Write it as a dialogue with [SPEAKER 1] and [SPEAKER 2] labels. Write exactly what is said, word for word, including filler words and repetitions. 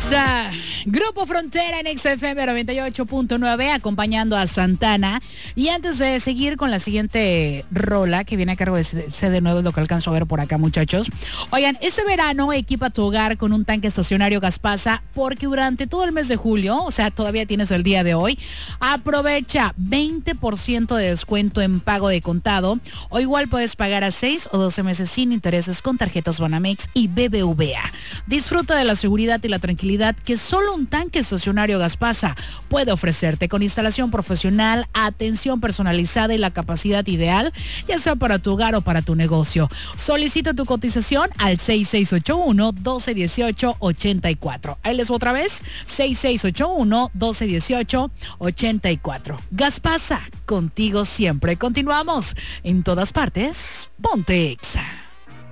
[SPEAKER 1] Exa. Grupo Frontera en Exa F M noventa y ocho punto nueve, acompañando a Santana. Y antes de seguir con la siguiente rola que viene a cargo de C D nueve, lo que alcanzo a ver por acá, muchachos. Oigan, este verano equipa tu hogar con un tanque estacionario Gaspasa, porque durante todo el mes de julio, o sea, todavía tienes el día de hoy, aprovecha veinte por ciento de descuento en pago de contado, o igual puedes pagar a seis o doce meses sin intereses con tarjetas Banamex y B B V A. Disfruta de la seguridad y la tranquilidad que solo un tanque estacionario Gaspasa puede ofrecerte, con instalación profesional, atención personalizada y la capacidad ideal, ya sea para tu hogar o para tu negocio. Solicita tu cotización al seis seis ocho uno, uno dos uno ocho, ocho cuatro. Ahí les otra vez, seis seis ocho uno, uno dos uno ocho, ocho cuatro. Gaspasa, contigo siempre. Continuamos en todas partes. Ponte Exa.